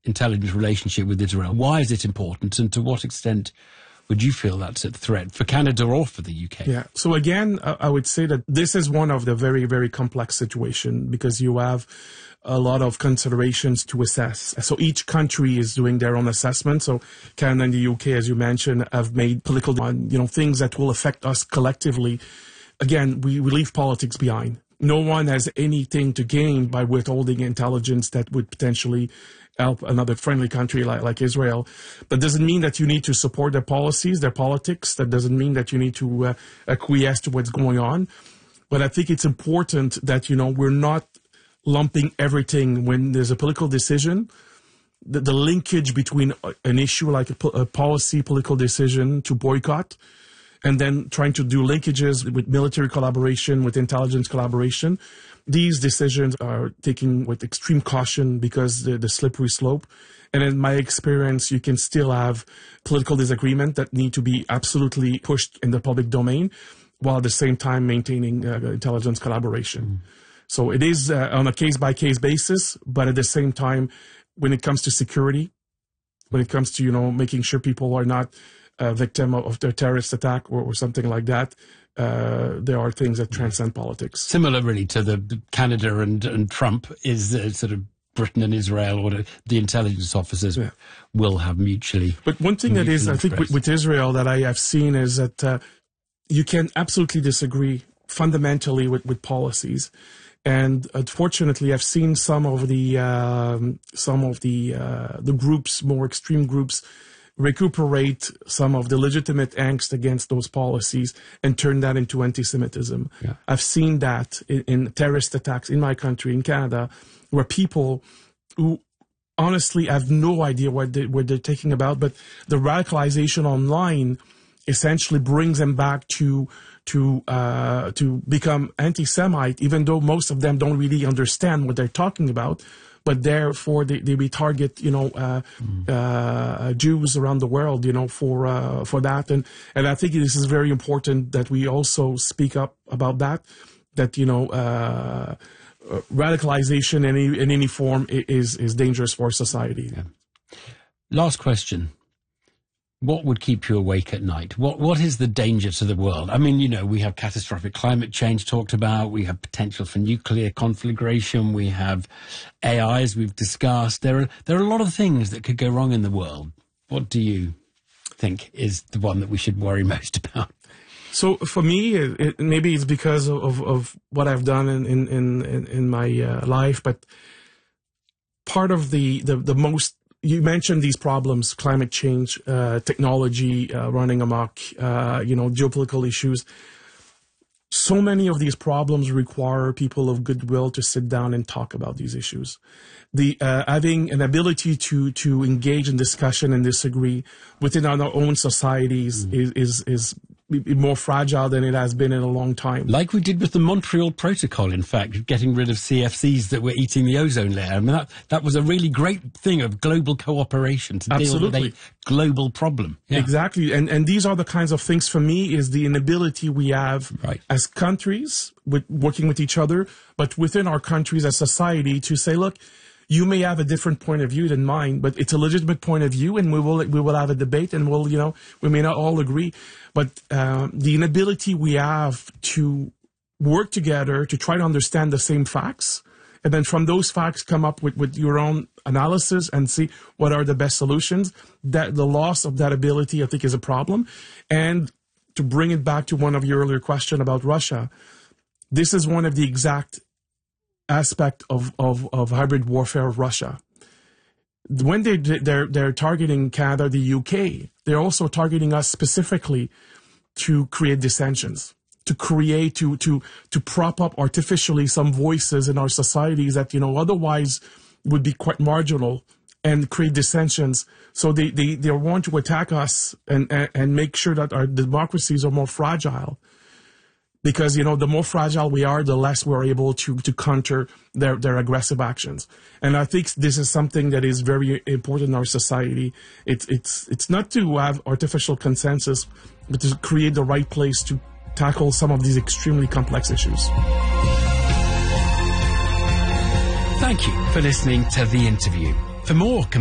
intelligence relationship with Israel? Why is it important, and to what extent would you feel that's a threat for Canada or for the UK? Yeah. So again, I would say that this is one of the very, very complex situation, because you have a lot of considerations to assess. So each country is doing their own assessment. So Canada and the UK, as you mentioned, have made political, things that will affect us collectively. Again, we leave politics behind. No one has anything to gain by withholding intelligence that would potentially help another friendly country like Israel. That doesn't mean that you need to support their policies, their politics. That doesn't mean that you need to acquiesce to what's going on. But I think it's important that, we're not lumping everything when there's a political decision. The linkage between an issue like a policy, political decision to boycott, and then trying to do linkages with military collaboration, with intelligence collaboration. These decisions are taken with extreme caution because the slippery slope. And in my experience, you can still have political disagreement that need to be absolutely pushed in the public domain, while at the same time maintaining intelligence collaboration. So it is on a case-by-case basis, but at the same time, when it comes to security, when it comes to, making sure people are not a victim of the terrorist attack or something like that, there are things that transcend politics. Similar, really, to the Canada and Trump is sort of Britain and Israel, or the intelligence officers will have mutually. But one thing that is, I think, with Israel that I have seen is that you can absolutely disagree fundamentally with policies. And unfortunately, I've seen some of the groups, more extreme groups, recuperate some of the legitimate angst against those policies and turn that into anti-Semitism. Yeah. I've seen that in terrorist attacks in my country, in Canada, where people who honestly have no idea what they're talking about, but the radicalization online essentially brings them back to become anti-Semite, even though most of them don't really understand what they're talking about. But therefore, they target, Jews around the world, for that. And I think this is very important that we also speak up about that, radicalization in any form is dangerous for society. Yeah. Last question. What would keep you awake at night? What is the danger to the world? I mean, we have catastrophic climate change talked about. We have potential for nuclear conflagration. We have AI, as we've discussed. There are a lot of things that could go wrong in the world. What do you think is the one that we should worry most about? So for me, maybe it's because of what I've done in my life, but part of the most, you mentioned these problems: climate change, technology running amok, geopolitical issues. So many of these problems require people of goodwill to sit down and talk about these issues. Having an ability to engage in discussion and disagree within our own societies is more fragile than it has been in a long time. Like we did with the Montreal Protocol, in fact, getting rid of CFCs that were eating the ozone layer. I mean, that was a really great thing of global cooperation to deal with a global problem. Yeah. Exactly. And these are the kinds of things, for me, is the inability we have as countries working with each other, but within our countries as society to say, look, you may have a different point of view than mine, but it's a legitimate point of view, and we will have a debate, and we may not all agree, but the inability we have to work together to try to understand the same facts, and then from those facts come up with your own analysis and see what are the best solutions. That the loss of that ability, I think, is a problem. And to bring it back to one of your earlier questions about Russia, this is one of the exact aspect of hybrid warfare of Russia. When they're targeting Canada, the UK, they're also targeting us specifically to create dissensions, to prop up artificially some voices in our societies that otherwise would be quite marginal, and create dissensions. So they want to attack us and make sure that our democracies are more fragile. Because, the more fragile we are, the less we're able to counter their aggressive actions. And I think this is something that is very important in our society. It's not to have artificial consensus, but to create the right place to tackle some of these extremely complex issues. Thank you for listening to The Interview. For more